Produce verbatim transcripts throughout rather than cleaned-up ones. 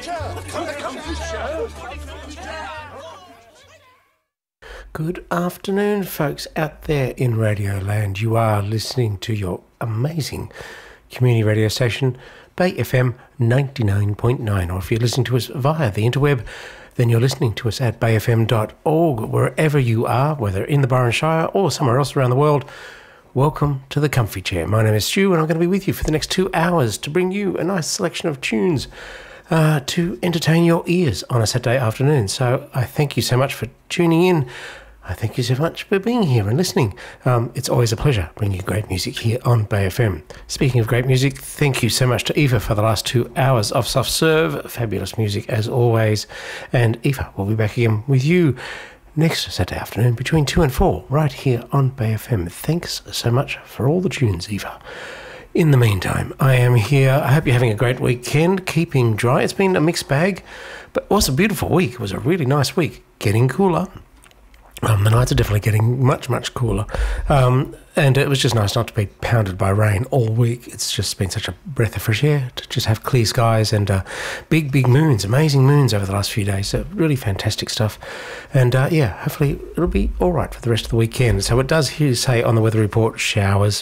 Good afternoon, folks out there in Radio Land. You are listening to your amazing community radio station, Bay F M ninety-nine point nine, or if you're listening to us via the interweb, then you're listening to us at bay f m dot org. Wherever you are, whether in the Byron Shire or somewhere else around the world, welcome to the Comfy Chair. My name is Stu, and I'm going to be with you for the next two hours to bring you a nice selection of tunes uh, to entertain your ears on a Saturday afternoon. So I thank you so much for tuning in. I thank you so much for being here and listening. Um, it's always a pleasure bringing you great music here on Bay F M. Speaking of great music, thank you so much to Eva for the last two hours of Soft Serve. Fabulous music as always. And Eva will be back again with you next Saturday afternoon between two and four right here on Bay F M. Thanks so much for all the tunes, Eva. In the meantime, I am here. I hope you're having a great weekend, keeping dry. It's been a mixed bag, but it was a beautiful week. It was a really nice week. Getting cooler. Um, the nights are definitely getting much, much cooler. Um, and it was just nice not to be pounded by rain all week. It's just been such a breath of fresh air to just have clear skies and uh, big, big moons, amazing moons over the last few days. So really fantastic stuff. And uh, yeah, hopefully it'll be all right for the rest of the weekend. So it does here say on the weather report, showers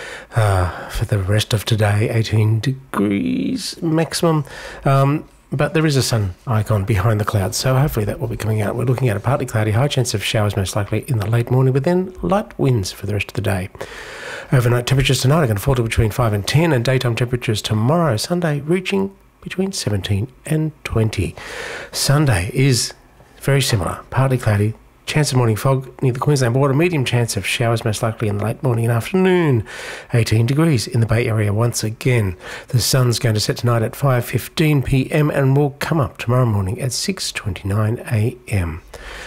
uh, for the rest of today, eighteen degrees maximum. Um, But there is a sun icon behind the clouds, so hopefully that will be coming out. We're looking at a partly cloudy, high chance of showers most likely in the late morning, but then light winds for the rest of the day. Overnight temperatures tonight are going to fall to between five and ten, and daytime temperatures tomorrow, Sunday, reaching between seventeen and twenty. Sunday is very similar, partly cloudy, chance of morning fog near the Queensland border, medium chance of showers most likely in the late morning and afternoon. eighteen degrees in the Bay Area once again. The sun's going to set tonight at five fifteen p m and will come up tomorrow morning at six twenty-nine a m.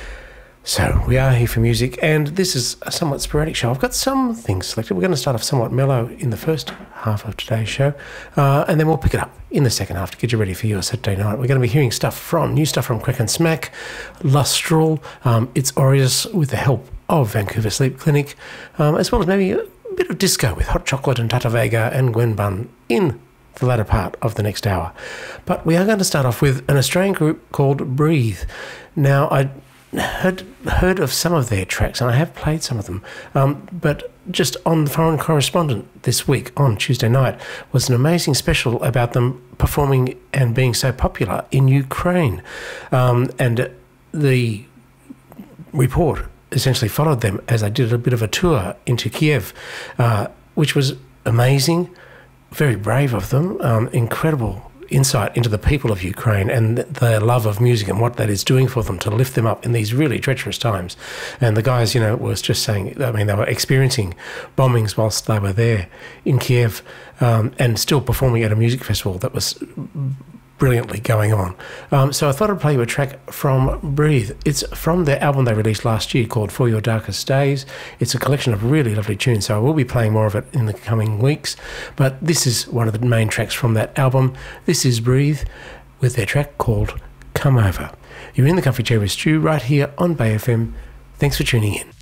So we are here for music, and this is a somewhat sporadic show. I've got some things selected. We're going to start off somewhat mellow in the first half of today's show, uh, and then we'll pick it up in the second half to get you ready for your Saturday night. We're going to be hearing stuff from, new stuff from Crack and Smack, Lustral, um, It's Aureus with the help of Vancouver Sleep Clinic, um, as well as maybe a bit of disco with Hot Chocolate and Tata Vega and Gwen Bunn in the latter part of the next hour. But we are going to start off with an Australian group called Breathe. Now, I heard heard of some of their tracks, and I have played some of them, um, but just on the Foreign Correspondent this week on Tuesday night was an amazing special about them performing and being so popular in Ukraine, um, and the report essentially followed them as they did a bit of a tour into Kiev, uh, which was amazing, very brave of them, um, incredible insight into the people of Ukraine and their love of music and what that is doing for them to lift them up in these really treacherous times. And the guys, you know, was just saying, I mean, they were experiencing bombings whilst they were there in Kiev, um, and still performing at a music festival that was brilliantly going on. Um, so I thought I'd play you a track from Breathe. It's from their album they released last year called For Your Darkest Days. It's a collection of really lovely tunes, so I will be playing more of it in the coming weeks. But this is one of the main tracks from that album. This is Breathe with their track called Come Over. You're in the Comfy Chair with Stu right here on Bay F M. Thanks for tuning in.